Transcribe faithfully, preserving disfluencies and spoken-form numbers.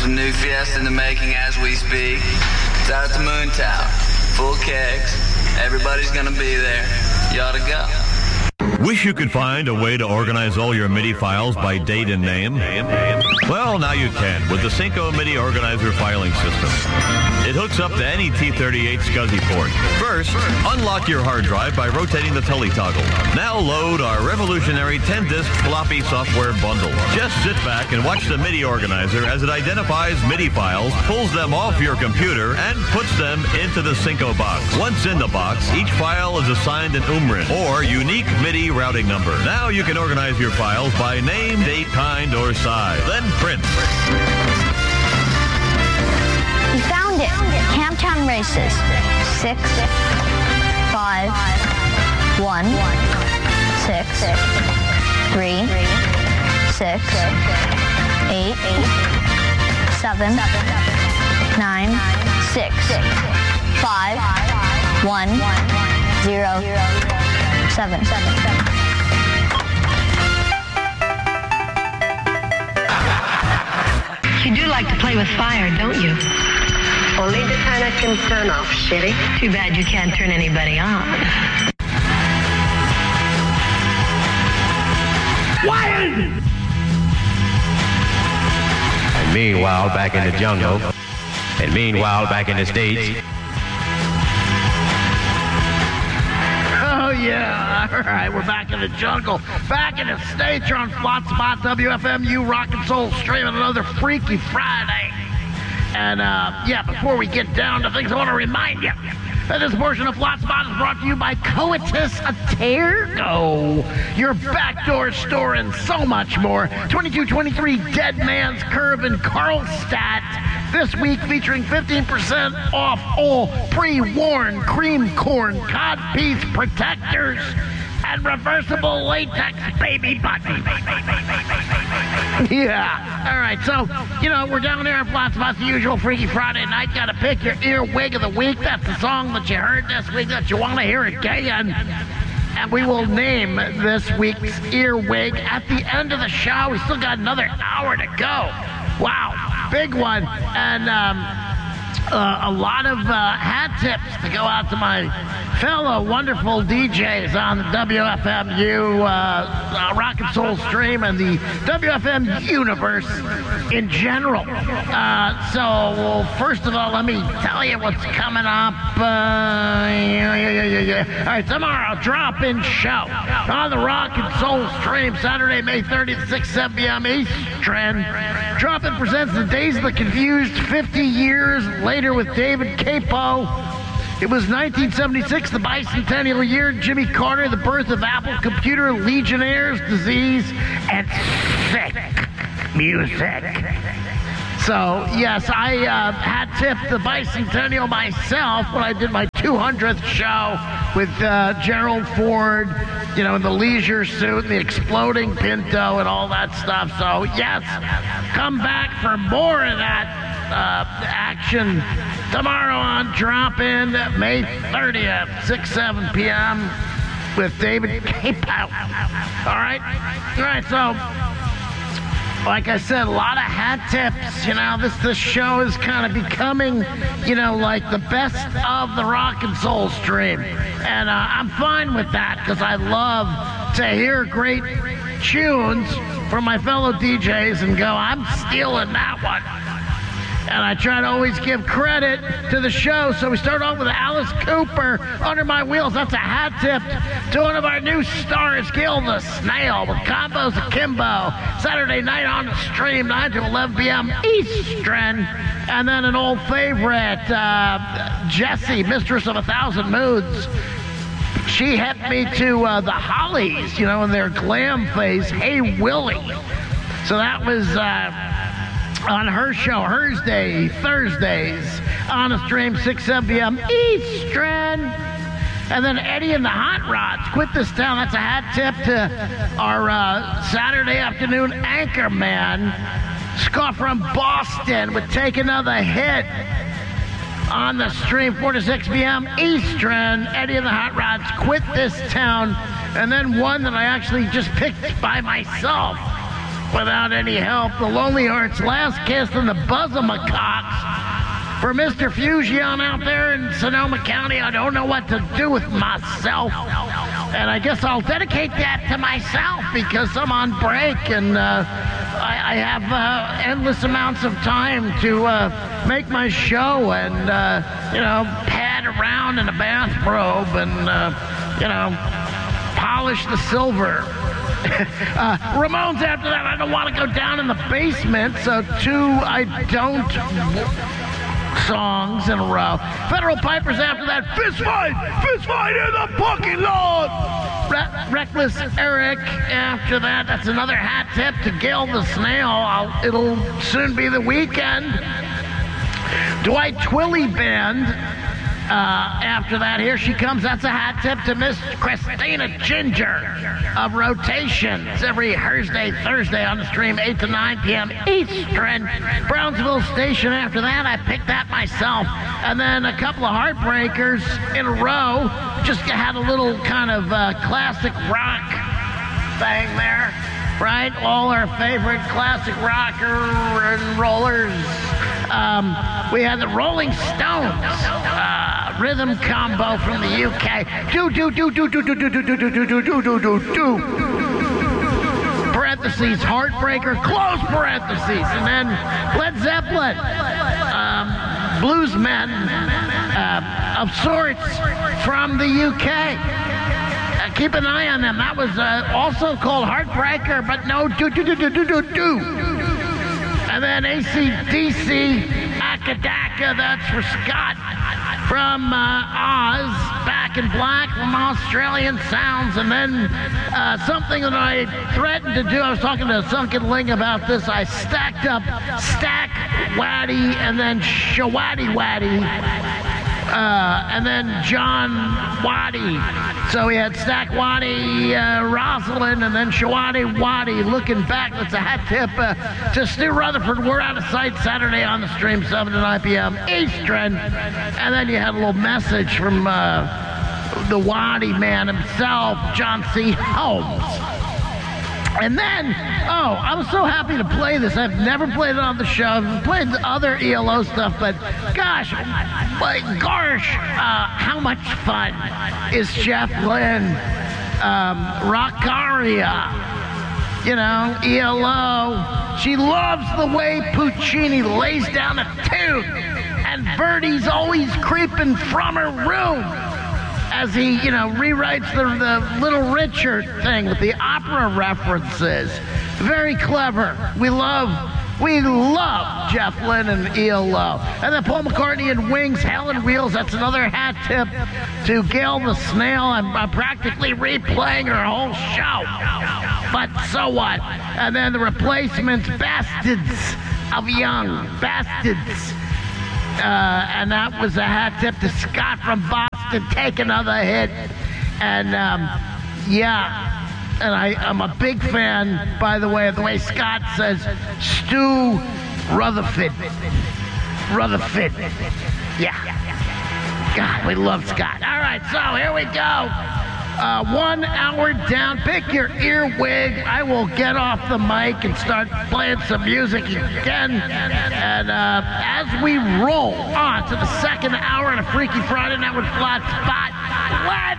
The new Fiesta in the making as we speak. It's out at the Moon Tower. Full kegs. Everybody's gonna be there. You ought to go. Wish you could find a way to organize all your MIDI files by date and name? Well, now you can with the Synco MIDI Organizer filing system. It hooks up to any T thirty-eight SCSI port. First, unlock your hard drive by rotating the Tully toggle. Now load our revolutionary ten-disc floppy software bundle. Just sit back and watch the MIDI Organizer as it identifies MIDI files, pulls them off your computer, and puts them into the Synco box. Once in the box, each file is assigned an U M R I N, or unique MIDI routing number. Now you can organize your files by name, date, kind, or size. Then print. We found it. Camptown Races. Six, five, one, six, three, six, eight, seven, nine, six, five, one, zero, seven. You do like to play with fire, don't you? Only the kind I can turn off, shitty. Too bad you can't turn anybody on. Wild! And meanwhile, back in the jungle, and meanwhile, back in the States. Oh, yeah. All right, we're back in the jungle. Back in the States. You're on Flot Spot, W F M U, Rock and Soul, streaming another Freaky Friday. And, uh, yeah, before we get down to things, I want to remind you that this portion of Flot Spot is brought to you by Coitus Tergo, your backdoor store and so much more. twenty-two twenty-three Dead Man's Curve in Carlstadt. This week featuring fifteen percent off all pre-worn cream corn codpiece protectors and reversible latex baby buttons. Yeah. All right. So, you know, we're down there in Flot Spot, the usual Freaky Friday night. Got to pick your earwig of the week. That's the song that you heard this week that you want to hear again. And we will name this week's earwig at the end of the show. We still got another hour to go. Wow. Big one. And um, uh, a lot of uh, hat tips to go out to my fellow wonderful D Js on the W F M U uh, uh, Rock and Soul stream and the W F M universe in general. Uh, so, well, first of all, let me tell you what's coming up. Uh, yeah, yeah, yeah, yeah, yeah. All right, tomorrow, drop-in show on the Rock and Soul stream, Saturday, May thirtieth, six, seven p.m. Eastern. Drop-in presents the Days of the Confused fifty years later with David Capo. It was nineteen seventy-six, the bicentennial year, Jimmy Carter, the birth of Apple Computer, Legionnaires, disease, and sick music. So, yes, I uh, had tipped the bicentennial myself when I did my two hundredth show with uh, Gerald Ford, you know, in the leisure suit and the exploding Pinto and all that stuff. So, yes, come back for more of that uh, action tomorrow on Drop-In, May thirtieth, six, seven p.m. with David Capo. All right? All right, so, like I said, a lot of hat tips. You know, this, this show is kind of becoming, you know, like the best of the Rock and Soul stream. And uh, I'm fine with that because I love to hear great tunes from my fellow D Js and go, I'm stealing that one. And I try to always give credit to the show. So we start off with Alice Cooper, Under My Wheels. That's a hat tip to one of our new stars, Gil the Snail, with Combos Akimbo. Saturday night on the stream, nine to eleven p.m. Eastern. And then an old favorite, uh, Jessie, Mistress of a Thousand Moods. She hit me to uh, the Hollies, you know, in their glam phase, Hey Willie. So that was... Uh, on her show, Hers Day, Thursdays, on a stream, six, seven p.m. Eastern. And then Eddie and the Hot Rods, Quit This Town. That's a hat tip to our uh, Saturday afternoon anchor man, Scott from Boston, would take another hit on the stream, four to six p.m. Eastern. Eddie and the Hot Rods, Quit This Town. And then one that I actually just picked by myself. without any help. The Lonely Hearts' Last Kiss in the Bosom of Cox. For Mister Fusion out there in Sonoma County, I don't know what to do with myself. And I guess I'll dedicate that to myself because I'm on break and uh, I, I have uh, endless amounts of time to uh, make my show and, uh, you know, pad around in a bathrobe and, uh, you know, polish the silver. uh, Ramones after that, I don't want to go down in the basement, so two, I don't... songs in a row. Federal Pipers after that. Fist fight! Fist fight in the parking lot! Re- Reckless Eric after that. That's another hat tip to Gail the Snail. I'll, it'll soon be the weekend. Dwight Twilley Band. Uh, after that, here she comes. That's a hat tip to Miss Christina Ginger of Rotations every Thursday, Thursday on the stream, eight to nine p.m. Eastern. Brownsville Station after that. I picked that myself. And then a couple of Heartbreakers in a row. Just had a little kind of uh, classic rock thing there, right? All our favorite classic rocker and rollers. Um, we had the Rolling Stones uh, rhythm combo from the U K. Do do do do do do do do do do do do do do do. Parentheses, Heartbreaker, close parentheses, and then Led Zeppelin, um, bluesmen uh, of sorts from the U K. Uh, keep an eye on them. That was uh, also called Heartbreaker, but no do do do do do do do. And then A C D C, Akadaka, that's for Scott from uh, Oz, Back in Black from Australian Sounds. And then uh, something that I threatened to do, I was talking to Sunken Ling about this, I stacked up Stack Waddy and then Shawady Waddy. Uh, and then John Waddy. So we had Stack Waddy, uh, Rosalind, and then Shawady Waddy. Looking back, that's a hat tip uh, to Stu Rutherford. We're out of sight Saturday on the stream, seven to nine p.m. Eastern. And then you had a little message from uh, the Waddy man himself, John C. Holmes. And then, oh, I was so happy to play this. I've never played it on the show. I've played other E L O stuff, but gosh, like, gosh, uh, how much fun is Jeff Lynne, um, Rockaria, you know, E L O. She loves the way Puccini lays down a tune, and Verdi's always creeping from her room as he, you know, rewrites the, the Little Richard thing with the opera references. Very clever. We love, we love Jeff Lynne and E L O. And then Paul McCartney and Wings, Helen Wheels. That's another hat tip to Gail the Snail. I'm, I'm practically replaying her whole show. But so what? And then the Replacements, Bastards of Young. Bastards. Uh, and that was a hat tip to Scott from Boston. Take another hit. And, um, yeah. And I, I'm a big fan, by the way, of the way Scott says Stu Rutherford. Rutherford. Yeah. God, we love Scott. All right, so here we go. Uh, one hour down. Pick your earwig. I will get off the mic and start playing some music again. And uh, as we roll on to the second hour of a Freaky Friday Night with Flat Spot,